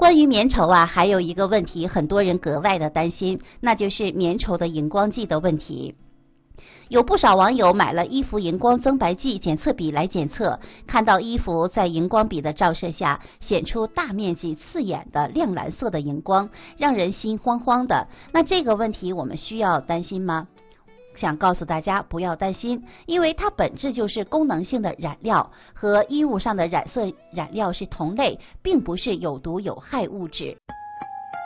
关于棉绸啊，还有一个问题，很多人格外的担心，那就是棉绸的荧光剂的问题。有不少网友买了衣服荧光增白剂检测笔来检测，看到衣服在荧光笔的照射下显出大面积刺眼的亮蓝色的荧光，让人心慌慌的。那这个问题我们需要担心吗？想告诉大家不要担心，因为它本质就是功能性的染料，和衣物上的染色染料是同类，并不是有毒有害物质。